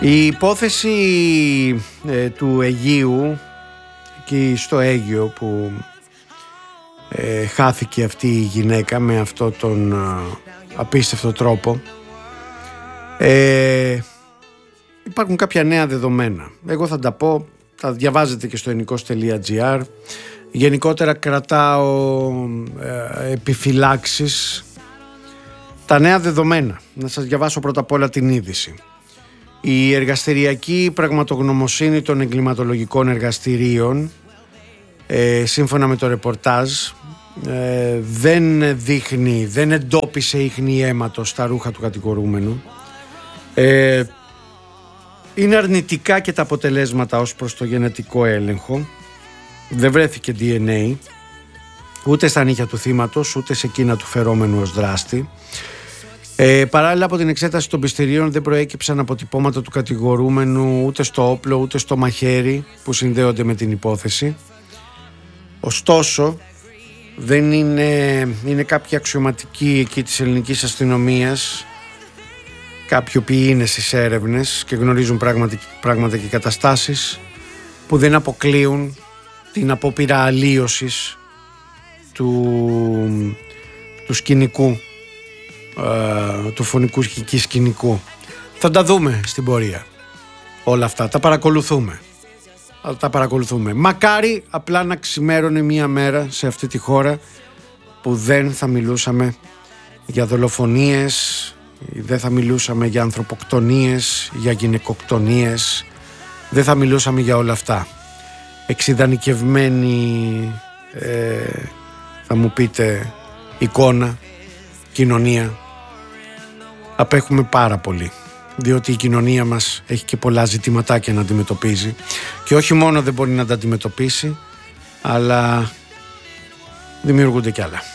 Η υπόθεση του Αιγείου εκεί στο Αίγιο που χάθηκε αυτή η γυναίκα με αυτόν τον απίστευτο τρόπο, υπάρχουν κάποια νέα δεδομένα. Εγώ θα τα πω, τα διαβάζετε και στο ενικός.gr. Γενικότερα κρατάω επιφυλάξεις. Τα νέα δεδομένα, να σας διαβάσω πρώτα απ' όλα την είδηση. Η εργαστηριακή πραγματογνωμοσύνη των εγκληματολογικών εργαστηρίων, σύμφωνα με το ρεπορτάζ, δεν εντόπισε ίχνη αίματος στα ρούχα του κατηγορούμενου. Είναι αρνητικά και τα αποτελέσματα ως προς το γενετικό έλεγχο. Δεν βρέθηκε DNA ούτε στα νύχια του θύματος, ούτε σε εκείνα του φερόμενου ως δράστη. Παράλληλα, από την εξέταση των πιστηρίων δεν προέκυψαν αποτυπώματα του κατηγορούμενου ούτε στο όπλο ούτε στο μαχαίρι που συνδέονται με την υπόθεση. Ωστόσο, δεν είναι κάποιοι αξιωματικοί εκεί της ελληνικής αστυνομίας, κάποιοι οποίοι είναι στις έρευνες και γνωρίζουν πράγματα και καταστάσεις, που δεν αποκλείουν την απόπειρα αλλίωσης του σκηνικού, του φωνικού και σκηνικού. Θα τα δούμε στην πορεία όλα αυτά, τα παρακολουθούμε. Μακάρι απλά να ξημέρωνε μία μέρα σε αυτή τη χώρα που δεν θα μιλούσαμε για δολοφονίες, δεν θα μιλούσαμε για ανθρωποκτονίες, για γυναικοκτονίες, δεν θα μιλούσαμε για όλα αυτά. Εξειδανικευμένη, θα μου πείτε, εικόνα, κοινωνία. Απέχουμε πάρα πολύ, διότι η κοινωνία μας έχει και πολλά ζητηματάκια να αντιμετωπίζει και όχι μόνο δεν μπορεί να τα αντιμετωπίσει, αλλά δημιουργούνται κι άλλα.